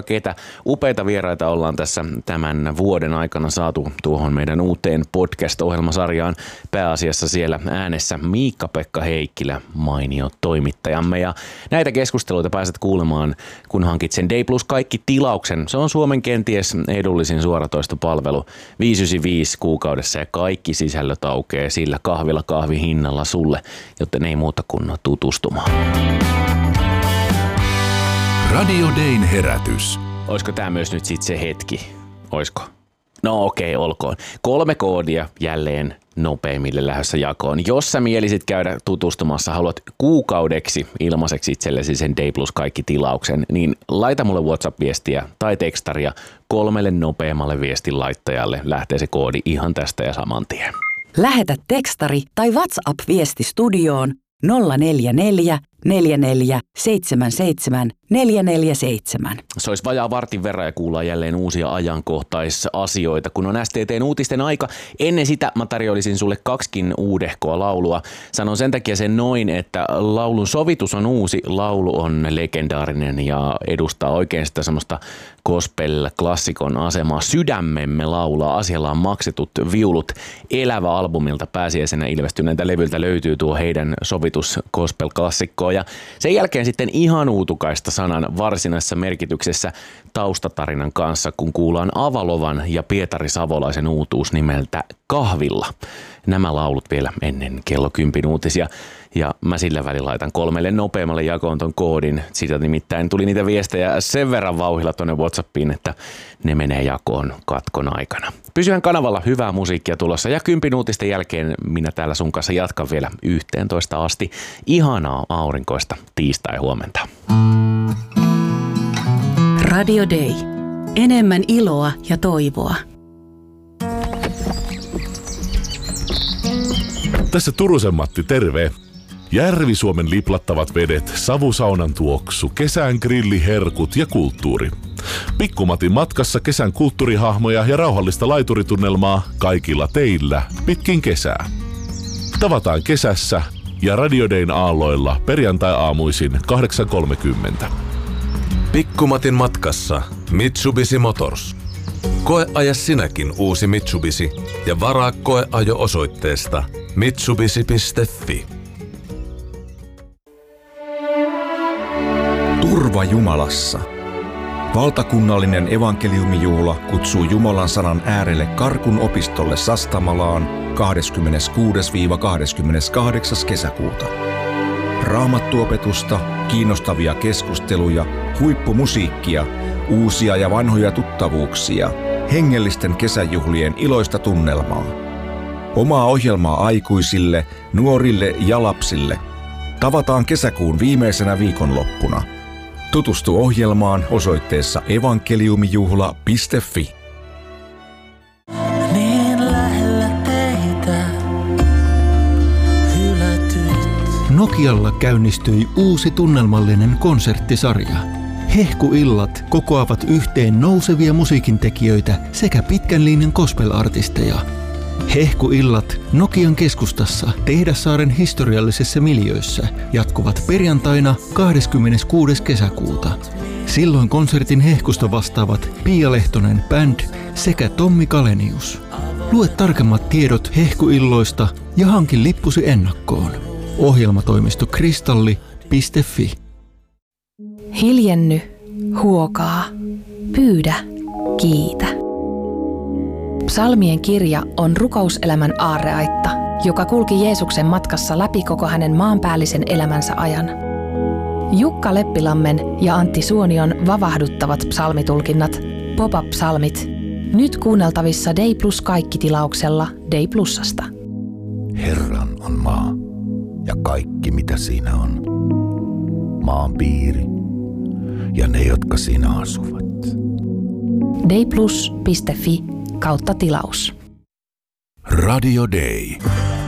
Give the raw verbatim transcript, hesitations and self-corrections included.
ketä. Upeita vieraita ollaan tässä tämän vuoden aikana saatu tuohon meidän uuteen podcast-ohjelmasarjaan. Pääasiassa siellä äänessä Miikka-Pekka Heikkilä, mainio toimittajamme. Ja näitä keskusteluita pääset kuulemaan, kun hankit sen Day Plus kaikki tilauksen. Se on Suomen kenties edullisin suoratoistopalvelu. viisi yhdeksänkymmentäviisi kuukaudessa ja kaikki sisällöt aukeaa sillä kahvilla kahvihinnalla sulle, joten ei muuta kuin tutustumaan. Radio Dayn herätys. Olisiko tämä myös nyt sitten se hetki? Oisko? No okei, okay, olkoon. Kolme koodia jälleen nopeimmille lähdössä jakoon. Jos sä mielisit käydä tutustumassa, haluat kuukaudeksi ilmaiseksi itsellesi sen Day Plus kaikki tilauksen, niin laita mulle WhatsApp-viestiä tai tekstaria kolmelle nopeammalle viestin laittajalle. Lähtee se koodi ihan tästä ja saman tien. Lähetä tekstari tai WhatsApp-viesti studioon nolla neljä neljä neljä neljä seitsemän seitsemän neljä neljä seitsemän. Se olisi vajaa vartin verran ja kuullaan jälleen uusia ajankohtaisasioita, kun on S T T:n uutisten aika. Ennen sitä mä tarjoilisin sulle kaksikin uudehkoa laulua. Sanon sen takia sen noin, että laulun sovitus on uusi, laulu on legendaarinen ja edustaa oikein sitä semmoista gospel-klassikon asemaa. Sydämemme laulaa, asialla on maksetut viulut. Elävä albumilta pääsiäisenä ilmestyneeltä levyltä löytyy tuo heidän sovitus gospel-klassikkoon. Ja sen jälkeen sitten ihan uutukaista sanan varsinaisessa merkityksessä taustatarinan kanssa, kun kuullaan Avalovan ja Pietari Savolaisen uutuus nimeltä Kahvilla. Nämä laulut vielä ennen kello kympin uutisia. Ja mä sillä välin laitan kolmelle nopeammalle jakoon ton koodin. Siitä nimittäin tuli niitä viestejä sen verran vauhdilla tonne WhatsAppiin, että ne menee jakoon katkon aikana. Pysyhän kanavalla, hyvää musiikkia tulossa. Ja kympin uutisten jälkeen minä täällä sun kanssa jatkan vielä yhteentoista asti. Ihanaa aurinkoista tiistai-huomenta. Radio Day. Enemmän iloa ja toivoa. Tässä Turusen Matti, terve. Järvi-Suomen liplattavat vedet, savusaunan tuoksu, kesän grilliherkut ja kulttuuri. Pikkumatin matkassa kesän kulttuurihahmoja ja rauhallista laituritunnelmaa kaikilla teillä pitkin kesää. Tavataan kesässä ja Radio Dayn aalloilla perjantai-aamuisin kahdeksan kolmekymmentä. Pikkumatin matkassa Mitsubishi Motors. Koeaja sinäkin uusi Mitsubishi ja varaa koeajo osoitteesta mitsubishi piste fi. Turva Jumalassa. Valtakunnallinen evankeliumijuhla kutsuu Jumalan sanan äärelle Karkun opistolle Sastamalaan kahdeskymmeneskuudes kahdeskymmeneskahdeksas kesäkuuta. Raamattuopetusta, kiinnostavia keskusteluja, huippumusiikkia, uusia ja vanhoja tuttavuuksia, hengellisten kesäjuhlien iloista tunnelmaa. Omaa ohjelmaa aikuisille, nuorille ja lapsille. Tavataan kesäkuun viimeisenä viikonloppuna. Tutustu ohjelmaan osoitteessa evankeliumijuhla piste fi. Niin lähellä teitä hylätyt. Nokialla käynnistyi uusi tunnelmallinen konserttisarja. Hehkuillat kokoavat yhteen nousevia musiikintekijöitä sekä pitkän linjan gospel-artisteja. Hehkuillat Nokian keskustassa Tehdassaaren historiallisessa miljöössä jatkuvat perjantaina kahdeskymmeneskuudes kesäkuuta. Silloin konsertin hehkusta vastaavat Pia Lehtonen Band sekä Tommi Kalenius. Lue tarkemmat tiedot hehkuilloista ja hankin lippusi ennakkoon. Ohjelmatoimisto kristalli piste fi. Hiljenny, huokaa, pyydä, kiitä. Psalmien kirja on rukouselämän aarreaitta, joka kulki Jeesuksen matkassa läpi koko hänen maanpäällisen elämänsä ajan. Jukka Leppilammen ja Antti Suonion vavahduttavat psalmitulkinnat, Pop-up-psalmit, nyt kuunneltavissa Day Plus kaikki tilauksella Day Plusasta. Herran on maa ja kaikki mitä siinä on. Maan piiri ja ne, jotka siinä asuvat. dayplus piste fi kautta tilaus. Radio Day.